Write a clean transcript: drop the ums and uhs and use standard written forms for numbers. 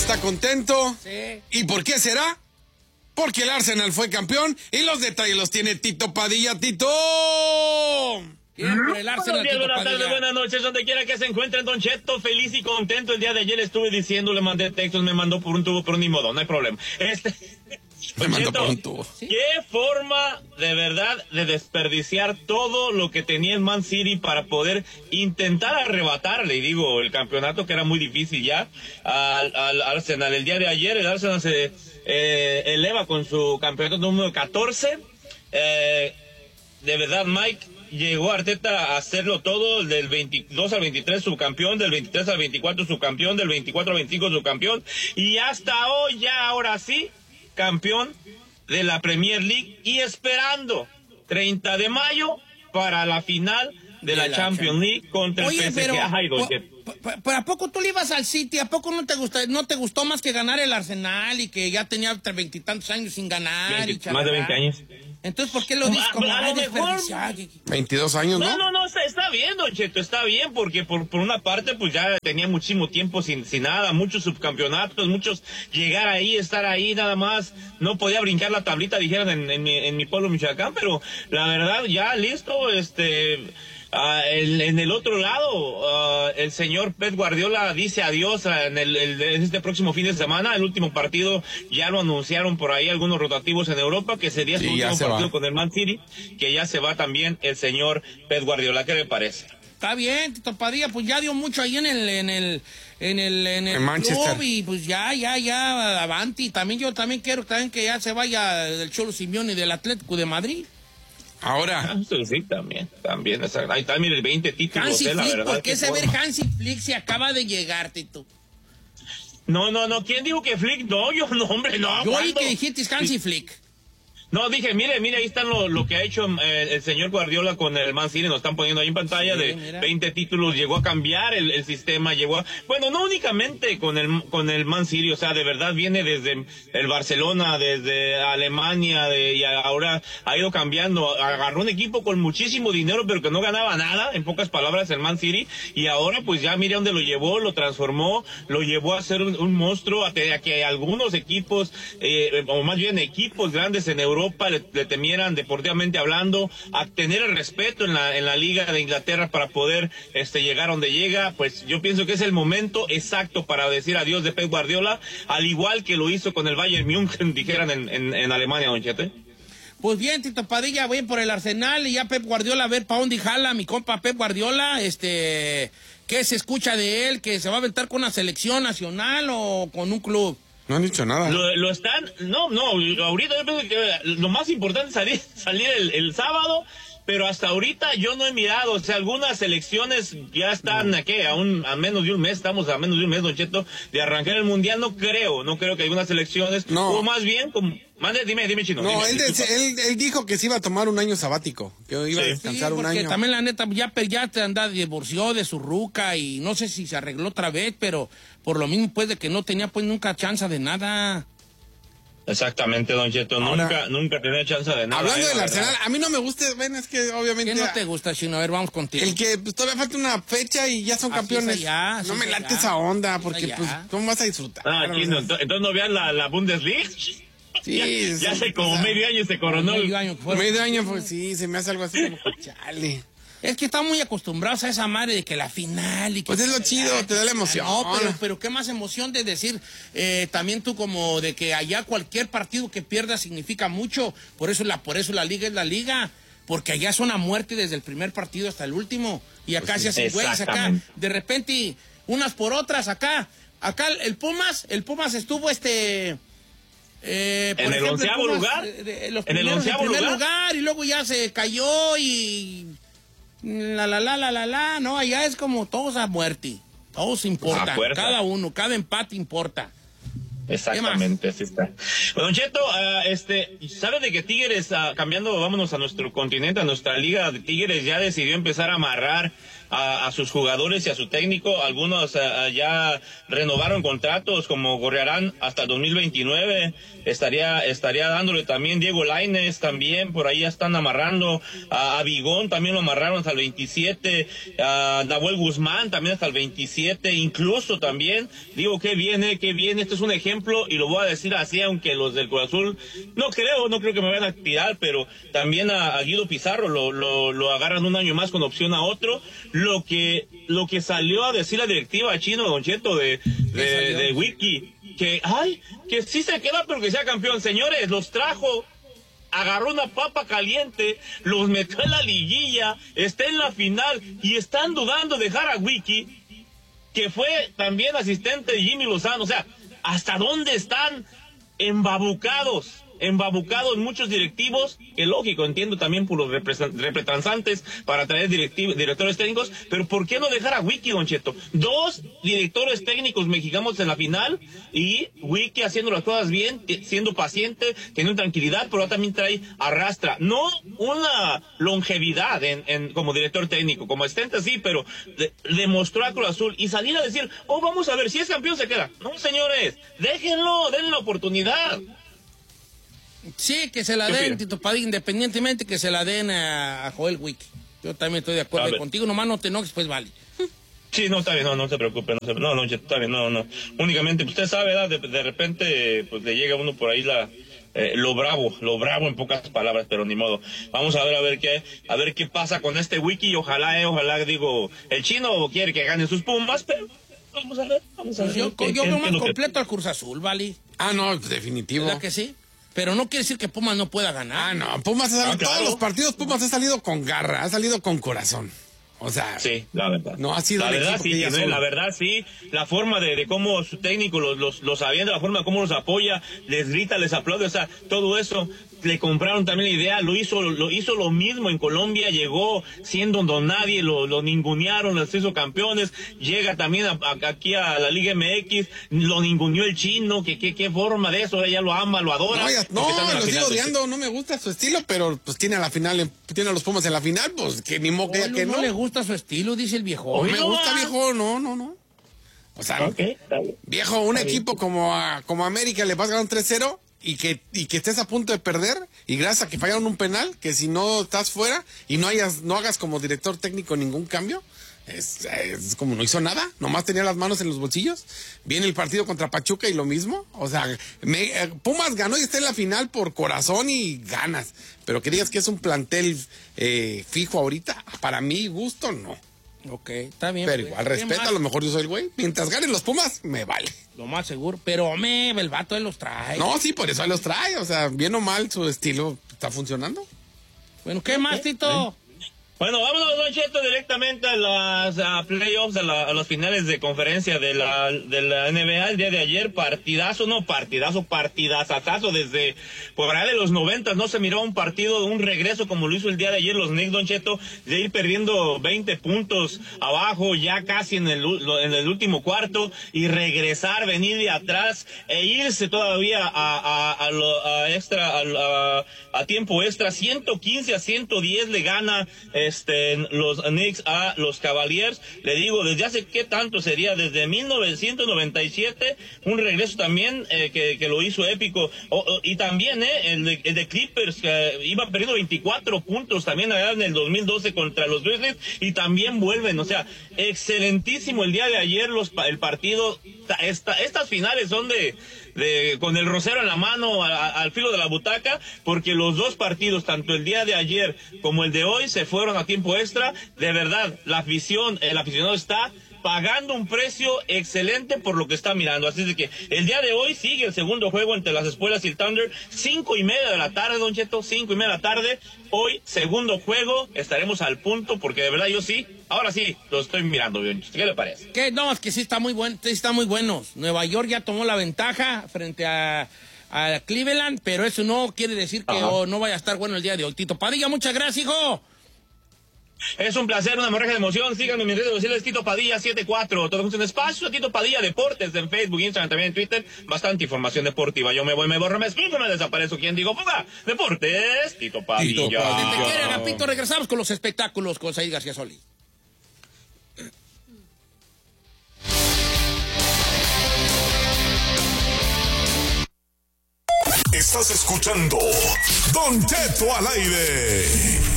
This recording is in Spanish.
está contento. Sí. ¿Y por qué será? Porque el Arsenal fue campeón y los detalles los tiene Tito Padilla. ¡Tito! Por el Arsenal, Buenos días, Tito buenas Padilla. tardes, buenas noches, donde quiera que se encuentren, Don Cheto, feliz y contento. El día de ayer estuve diciendo, le mandé textos, me mandó por un tubo, pero ni modo, no hay problema. Me mandó por un tubo. Qué forma, de verdad, de desperdiciar todo lo que tenía el Man City para poder intentar arrebatarle, y digo, el campeonato que era muy difícil ya, al Arsenal. El día de ayer el Arsenal se eleva con su campeonato número 14. De verdad, Mike, llegó Arteta a hacerlo todo, del 22 al 23 subcampeón, del 23 al 24 subcampeón, del 24 al 25 subcampeón, y hasta hoy ya, ahora sí, campeón de la Premier League, y esperando 30 de mayo para la final de la Champions League contra el PSG. Pero, Ay, Don Cheto. ¿pero a poco tú le ibas al City? ¿A poco no te gustó más que ganar el Arsenal y que ya tenía 20 y tantos años sin ganar? Más de 20 años. Entonces, ¿por qué lo dices como a lo mejor 22 años, ¿no? No, está bien, Don Cheto, está bien, porque por una parte, pues ya tenía muchísimo tiempo sin nada, muchos subcampeonatos, muchos llegar ahí, estar ahí, nada más, no podía brincar la tablita, dijeron en mi pueblo, Michoacán, pero la verdad, ya listo, en el otro lado, el señor Pep Guardiola dice adiós en este próximo fin de semana. El último partido ya lo anunciaron por ahí algunos rotativos en Europa, que sería su último partido con el Man City, que ya se va también el señor Pep Guardiola. ¿Qué le parece? Está bien, Tito Padilla, pues ya dio mucho ahí en el Manchester club, y pues ya, avanti. Yo también quiero que ya se vaya del Cholo Simeone del Atlético de Madrid. Ahora. Sí, también. Ahí está, mire, 20 títulos. Hansi la Flick, verdad. ¿por qué saber Hansi Flick si acaba de llegar, Tito? No. ¿Quién dijo que Flick? No, yo no, hombre, no. Yo oí ¿cuándo? que dijiste Hansi Flick. No, dije, mire, ahí están lo que ha hecho el señor Guardiola con el Man City, nos están poniendo ahí en pantalla, sí, de mira. 20 títulos, llegó a cambiar el sistema, bueno, no únicamente con el Man City, o sea, de verdad viene desde el Barcelona, desde Alemania, y ahora ha ido cambiando, agarró un equipo con muchísimo dinero, pero que no ganaba nada, en pocas palabras, el Man City, y ahora pues ya mire dónde lo llevó, lo transformó, lo llevó a ser un monstruo, a que algunos equipos, o más bien equipos grandes en Europa, le temieran deportivamente hablando, a tener el respeto en la Liga de Inglaterra para poder llegar donde llega. Pues yo pienso que es el momento exacto para decir adiós de Pep Guardiola, al igual que lo hizo con el Bayern München, dijeran en Alemania, Don Chete. Pues bien, Tito Padilla, voy por el Arsenal y ya Pep Guardiola, a ver para dónde jala mi compa Pep Guardiola, ¿qué se escucha de él? ¿Que se va a aventar con una selección nacional o con un club? No han dicho nada. Lo están, no, ahorita yo pienso que lo más importante es salir el sábado, pero hasta ahorita yo no he mirado, o sea, algunas selecciones ya están a menos de un mes, estamos a menos de un mes, Don Cheto, de arrancar el mundial. No creo que algunas selecciones, o más bien, dime, Chino. No, dime, él dijo que se iba a tomar un año sabático, que iba a descansar un año. También la neta, ya te divorció de su ruca y no sé si se arregló otra vez, pero por lo mismo pues de que no tenía pues nunca chance de nada. Exactamente, Don Cheto, nunca tenía chance de nada. Hablando del Arsenal, a mí no me gusta, es que obviamente... ¿Qué no te gusta, Chino? A ver, vamos contigo. El que pues, todavía falta una fecha y ya son campeones. No me late esa onda, porque pues, ¿cómo vas a disfrutar? Chino, entonces no veas la Bundesliga. Sí, ya hace como medio año se coronó. Medio año, pues sí, se me hace algo así como chale. Es que están muy acostumbrados a esa madre de que la final y que... Pues es lo chido, te da la emoción. No, pero qué más emoción de decir, también tú como de que allá cualquier partido que pierda significa mucho, por eso la liga es la liga, porque allá son a muerte desde el primer partido hasta el último, y acá se hacen güeyes, acá de repente unas por otras, acá el Pumas estuvo en el 11º lugar. En el 11º lugar y luego ya se cayó y no, allá es como todos a muerte, todos importan, cada empate importa. Exactamente, así está. Bueno, Don Cheto, ¿sabe de que Tigres, cambiando, vámonos a nuestro continente, a nuestra liga de Tigres, ya decidió empezar a amarrar a sus jugadores y a su técnico. Algunos ya renovaron contratos, como Gorriarán hasta el 2029. Estaría dándole también Diego Lainez, también por ahí ya están amarrando. A Bigón también lo amarraron hasta el 27. A Nahuel Guzmán también hasta el 27. Incluso también, digo, qué bien. Este es un ejemplo y lo voy a decir así, aunque los del Cruz Azul no creo que me vayan a tirar, pero también a Guido Pizarro lo agarran un año más con opción a otro. Lo que salió a decir la directiva chino, Don Cheto, de Wiki, que sí se queda pero que sea campeón. Señores, los trajo, agarró una papa caliente, los metió en la liguilla, está en la final y están dudando de dejar a Wiki, que fue también asistente de Jimmy Lozano. O sea, ¿hasta dónde están embabucados muchos directivos? Que lógico, entiendo también por los representantes para traer directores técnicos, pero ¿por qué no dejar a Wiki, Don Cheto? 2 directores técnicos mexicanos en la final y Wiki haciendo las cosas bien, siendo paciente, teniendo tranquilidad, pero también arrastra, no una longevidad como director técnico, como asistente sí, pero demostró a Cruz Azul y salir a decir, vamos a ver, si es campeón se queda. No, señores, déjenlo, denle la oportunidad. Sí, que se la den, Tito Padilla, independientemente que se la den a Joel Wiki. Yo también estoy de acuerdo contigo, nomás no te enojes, pues vale. Sí, no, está bien, no se preocupe, no, está bien, no. Únicamente, usted sabe, ¿verdad? De repente, pues le llega a uno por ahí lo bravo en pocas palabras, pero ni modo. Vamos a ver qué pasa con este Wiki y ojalá, digo, el chino quiere que gane sus Pumas, pero vamos a ver. Yo veo más completo al Cruz Azul, ¿vale? No, definitivo. ¿Verdad que sí? Pero no quiere decir que Pumas no pueda ganar. No, Pumas claro. Todos los partidos Pumas ha salido con garra, ha salido con corazón. O sea, sí, la verdad. No ha sido la verdad sí, la forma de cómo su técnico los avienta, la forma de cómo los apoya, les grita, les aplaude, o sea, todo eso. Le compraron también la idea, lo hizo lo mismo en Colombia, llegó siendo don nadie, lo ningunearon, los hizo campeones, llega también aquí a la Liga MX, lo ninguneó el chino, qué forma de eso, ella lo ama, lo adora. No, lo sigo odiando, no me gusta su estilo, pero pues tiene a los Pumas en la final, pues que ni modo que no. No le gusta su estilo, dice el viejo. Me gusta, viejo, no. O sea, viejo, un equipo como América le vas a ganar 3-0 y que estés a punto de perder y gracias a que fallaron un penal, que si no estás fuera y no hagas como director técnico ningún cambio, es como no hizo nada, nomás tenía las manos en los bolsillos. Viene el partido contra Pachuca y lo mismo. O sea, Pumas ganó y está en la final por corazón y ganas, pero que digas que es un plantel fijo ahorita, para mi gusto no. Ok, está bien. Pero igual respeta, a lo mejor yo soy el güey. Mientras ganen los Pumas, me vale. Lo más seguro. Pero, el vato él los trae. No, sí, por eso él los trae. O sea, bien o mal, su estilo está funcionando. Bueno, ¿qué más, Tito? Bueno, vámonos, Don Cheto, directamente a las playoffs, a las finales de conferencia de la NBA el día de ayer. Partidazo desde por ahí de los 90 no se miró un partido, un regreso como lo hizo el día de ayer los Knicks, Don Cheto, de ir perdiendo 20 puntos abajo ya casi en el último cuarto y regresar, venir de atrás e irse todavía a tiempo extra. 115-110 le gana los Knicks a los Cavaliers. Le digo, desde hace qué tanto sería, desde 1997, un regreso también que lo hizo épico. Y también el de Clippers, que iba perdiendo 24 puntos también allá en el 2012 contra los Grizzlies, y también vuelven. O sea, excelentísimo el día de ayer el partido. Estas finales son con el rosero en la mano, al filo de la butaca, porque los dos partidos, tanto el día de ayer como el de hoy, se fueron a tiempo extra. De verdad, el aficionado está pagando un precio excelente por lo que está mirando. Así de que el día de hoy sigue el segundo juego entre las Espuelas y el Thunder, 5:30 de la tarde, Don Cheto, 5:30 de la tarde. Hoy, segundo juego, estaremos al punto, porque de verdad ahora sí, lo estoy mirando bien. ¿Qué le parece? No, es que sí está muy bueno, Nueva York ya tomó la ventaja frente a Cleveland, pero eso no quiere decir que no vaya a estar bueno el día de hoy. Tito Padilla, muchas gracias, hijo. Es un placer, una hemorragia de emoción. Síganme en mis redes sociales, Tito Padilla 74. Todo un espacio, Tito Padilla Deportes en Facebook, Instagram, también en Twitter. Bastante información deportiva. Yo me voy, me borro, me escribo, me desaparezco. ¿Quién digo? Fuga. Deportes, Tito Padilla. Si te quiere, Agapito, regresamos con los espectáculos con Said García Solís. Estás escuchando Don Cheto al aire.